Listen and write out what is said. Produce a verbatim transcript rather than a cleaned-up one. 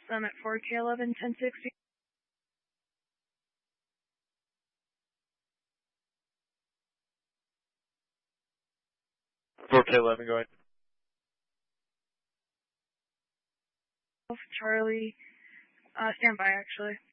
Summit four K eleven ten sixty. four K eleven going. Charlie, uh, stand by actually.